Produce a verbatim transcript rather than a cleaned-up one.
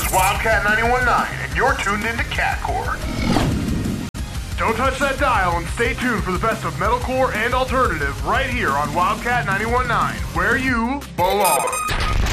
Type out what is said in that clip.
Wildcat ninety-one point nine, and you're tuned into Catcore. Don't touch that dial and stay tuned for the best of metalcore and alternative right here on Wildcat ninety-one point nine, where you belong.